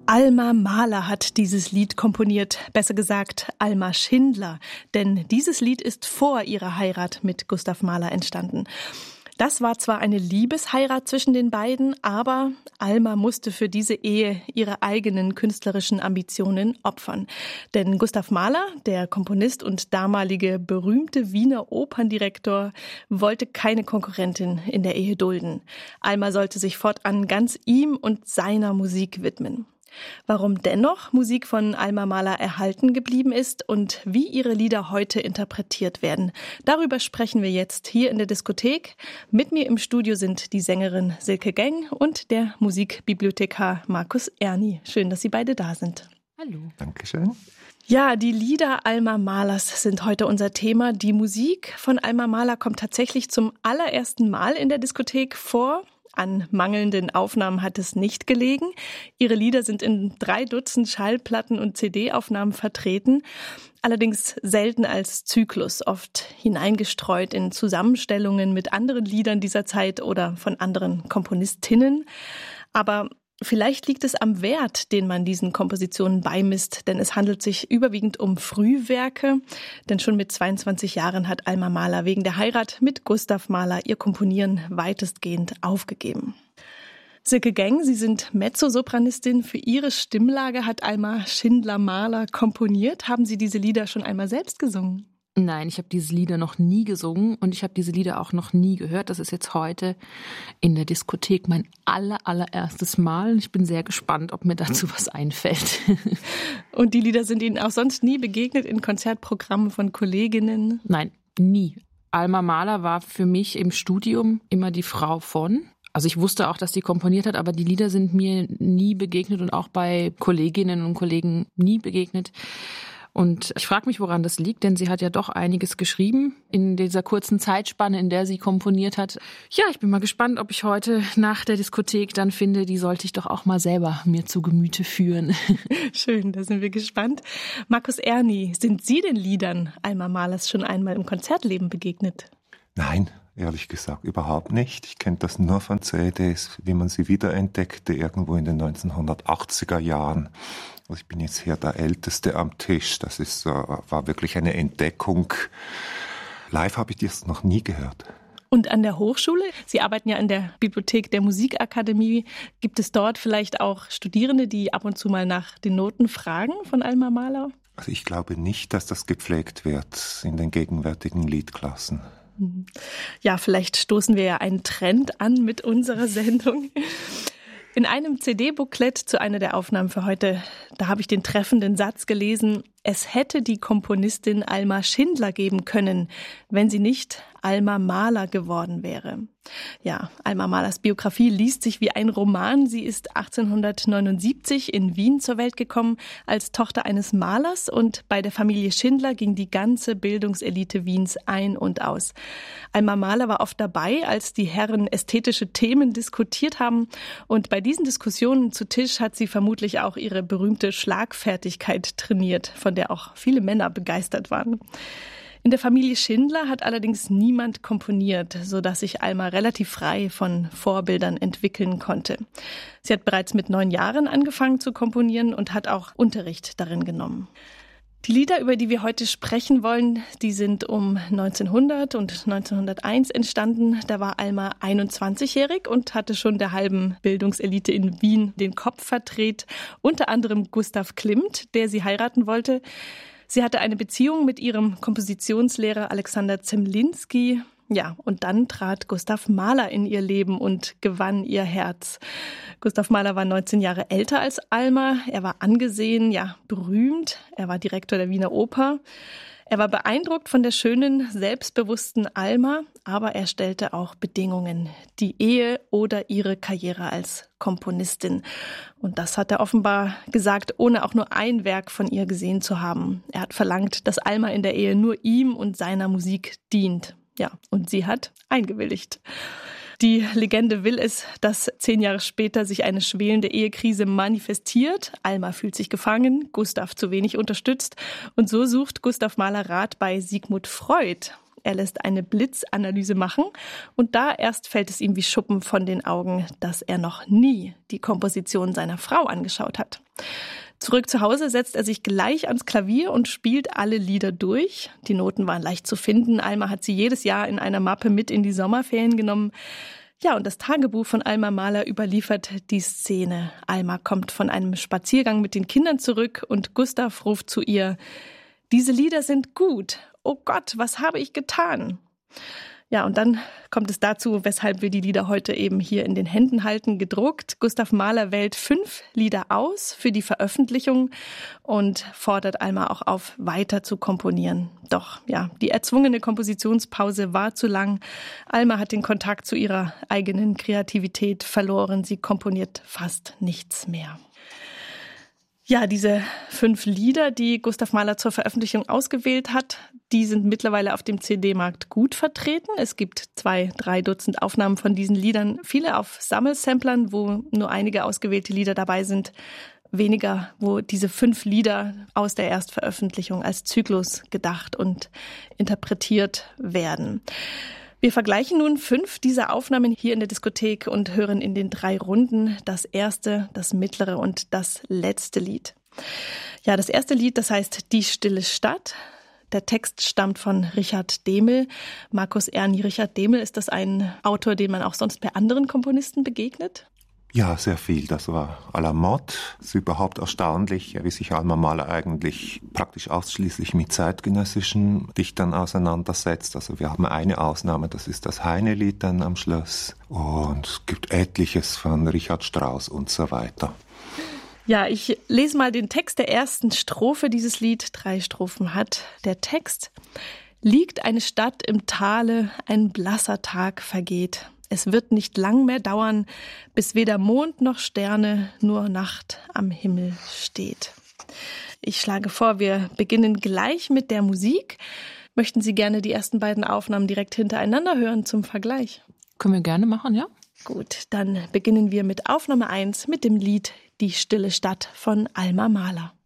Alma Mahler hat dieses Lied komponiert, besser gesagt Alma Schindler, denn dieses Lied ist vor ihrer Heirat mit Gustav Mahler entstanden. Das war zwar eine Liebesheirat zwischen den beiden, aber Alma musste für diese Ehe ihre eigenen künstlerischen Ambitionen opfern. Denn Gustav Mahler, der Komponist und damalige berühmte Wiener Operndirektor, wollte keine Konkurrentin in der Ehe dulden. Alma sollte sich fortan ganz ihm und seiner Musik widmen. Warum dennoch Musik von Alma Mahler erhalten geblieben ist und wie ihre Lieder heute interpretiert werden, darüber sprechen wir jetzt hier in der Diskothek. Mit mir im Studio sind die Sängerin Silke Geng und der Musikbibliothekar Markus Erni. Schön, dass Sie beide da sind. Hallo. Dankeschön. Ja, die Lieder Alma Mahlers sind heute unser Thema. Die Musik von Alma Mahler kommt tatsächlich zum allerersten Mal in der Diskothek vor. An mangelnden Aufnahmen hat es nicht gelegen. Ihre Lieder sind in 3 Dutzend Schallplatten und CD-Aufnahmen vertreten, allerdings selten als Zyklus, oft hineingestreut in Zusammenstellungen mit anderen Liedern dieser Zeit oder von anderen Komponistinnen. Aber vielleicht liegt es am Wert, den man diesen Kompositionen beimisst, denn es handelt sich überwiegend um Frühwerke. Denn schon mit 22 Jahren hat Alma Mahler wegen der Heirat mit Gustav Mahler ihr Komponieren weitestgehend aufgegeben. Silke Geng, Sie sind Mezzosopranistin. Für Ihre Stimmlage hat Alma Schindler Mahler komponiert. Haben Sie diese Lieder schon einmal selbst gesungen? Nein, ich habe diese Lieder noch nie gesungen und ich habe diese Lieder auch noch nie gehört. Das ist jetzt heute in der Diskothek mein allererstes Mal. Ich bin sehr gespannt, ob mir dazu was einfällt. Und die Lieder sind Ihnen auch sonst nie begegnet in Konzertprogrammen von Kolleginnen? Nein, nie. Alma Mahler war für mich im Studium immer die Frau von. Also ich wusste auch, dass sie komponiert hat, aber die Lieder sind mir nie begegnet und auch bei Kolleginnen und Kollegen nie begegnet. Und ich frage mich, woran das liegt, denn sie hat ja doch einiges geschrieben in dieser kurzen Zeitspanne, in der sie komponiert hat. Ja, ich bin mal gespannt, ob ich heute nach der Diskothek dann finde, die sollte ich doch auch mal selber mir zu Gemüte führen. Schön, da sind wir gespannt. Markus Erni, sind Sie den Liedern Alma Mahlers schon einmal im Konzertleben begegnet? Nein, ehrlich gesagt überhaupt nicht. Ich kenne das nur von CDs, wie man sie wiederentdeckte, irgendwo in den 1980er Jahren. Also ich bin jetzt hier der Älteste am Tisch. Das war wirklich eine Entdeckung. Live habe ich das noch nie gehört. Und an der Hochschule? Sie arbeiten ja in der Bibliothek der Musikakademie. Gibt es dort vielleicht auch Studierende, die ab und zu mal nach den Noten fragen von Alma Mahler? Also ich glaube nicht, dass das gepflegt wird in den gegenwärtigen Liedklassen. Ja, vielleicht stoßen wir ja einen Trend an mit unserer Sendung. In einem CD-Booklet zu einer der Aufnahmen für heute, da habe ich den treffenden Satz gelesen: Es hätte die Komponistin Alma Schindler geben können, wenn sie nicht Alma Mahler geworden wäre. Ja, Alma Mahlers Biografie liest sich wie ein Roman. Sie ist 1879 in Wien zur Welt gekommen als Tochter eines Malers und bei der Familie Schindler ging die ganze Bildungselite Wiens ein und aus. Alma Mahler war oft dabei, als die Herren ästhetische Themen diskutiert haben und bei diesen Diskussionen zu Tisch hat sie vermutlich auch ihre berühmte Schlagfertigkeit trainiert, von der auch viele Männer begeistert waren. In der Familie Schindler hat allerdings niemand komponiert, sodass sich Alma relativ frei von Vorbildern entwickeln konnte. Sie hat bereits mit 9 Jahren angefangen zu komponieren und hat auch Unterricht darin genommen. Die Lieder, über die wir heute sprechen wollen, die sind um 1900 und 1901 entstanden. Da war Alma 21-jährig und hatte schon der halben Bildungselite in Wien den Kopf verdreht, unter anderem Gustav Klimt, der sie heiraten wollte. Sie hatte eine Beziehung mit ihrem Kompositionslehrer Alexander Zemlinsky. Ja, und dann trat Gustav Mahler in ihr Leben und gewann ihr Herz. Gustav Mahler war 19 Jahre älter als Alma. Er war angesehen, ja, berühmt. Er war Direktor der Wiener Oper. Er war beeindruckt von der schönen, selbstbewussten Alma, aber er stellte auch Bedingungen, die Ehe oder ihre Karriere als Komponistin. Und das hat er offenbar gesagt, ohne auch nur ein Werk von ihr gesehen zu haben. Er hat verlangt, dass Alma in der Ehe nur ihm und seiner Musik dient. Ja, und sie hat eingewilligt. Die Legende will es, dass 10 Jahre später sich eine schwelende Ehekrise manifestiert. Alma fühlt sich gefangen, Gustav zu wenig unterstützt. Und so sucht Gustav Mahler Rat bei Sigmund Freud. Er lässt eine Blitzanalyse machen und da erst fällt es ihm wie Schuppen von den Augen, dass er noch nie die Komposition seiner Frau angeschaut hat. Zurück zu Hause setzt er sich gleich ans Klavier und spielt alle Lieder durch. Die Noten waren leicht zu finden. Alma hat sie jedes Jahr in einer Mappe mit in die Sommerferien genommen. Ja, und das Tagebuch von Alma Mahler überliefert die Szene. Alma kommt von einem Spaziergang mit den Kindern zurück und Gustav ruft zu ihr: Diese Lieder sind gut. Oh Gott, was habe ich getan? Ja, und dann kommt es dazu, weshalb wir die Lieder heute eben hier in den Händen halten, gedruckt. Gustav Mahler wählt 5 Lieder aus für die Veröffentlichung und fordert Alma auch auf, weiter zu komponieren. Doch, ja, die erzwungene Kompositionspause war zu lang. Alma hat den Kontakt zu ihrer eigenen Kreativität verloren. Sie komponiert fast nichts mehr. Ja, diese 5 Lieder, die Gustav Mahler zur Veröffentlichung ausgewählt hat, die sind mittlerweile auf dem CD-Markt gut vertreten. Es gibt 2-3 Dutzend Aufnahmen von diesen Liedern, viele auf Sammelsamplern, wo nur einige ausgewählte Lieder dabei sind, weniger, wo diese 5 Lieder aus der Erstveröffentlichung als Zyklus gedacht und interpretiert werden. Wir vergleichen nun 5 dieser Aufnahmen hier in der Diskothek und hören in den 3 Runden das erste, das mittlere und das letzte Lied. Ja, das erste Lied, das heißt Die stille Stadt. Der Text stammt von Richard Dehmel. Markus Erni, Richard Dehmel, ist das ein Autor, den man auch sonst bei anderen Komponisten begegnet? Ja, sehr viel. Das war à la mode. Es ist überhaupt erstaunlich, wie sich Alma Mahler eigentlich praktisch ausschließlich mit zeitgenössischen Dichtern auseinandersetzt. Also wir haben eine Ausnahme, das ist das Heine-Lied dann am Schluss. Und es gibt etliches von Richard Strauss und so weiter. Ja, ich lese mal den Text der ersten Strophe. Dieses Lied 3 Strophen hat. Der Text: Liegt eine Stadt im Tale, ein blasser Tag vergeht. Es wird nicht lang mehr dauern, bis weder Mond noch Sterne, nur Nacht am Himmel steht. Ich schlage vor, wir beginnen gleich mit der Musik. Möchten Sie gerne die ersten beiden Aufnahmen direkt hintereinander hören zum Vergleich? Können wir gerne machen, ja? Gut, dann beginnen wir mit Aufnahme 1 mit dem Lied Die stille Stadt von Alma Mahler.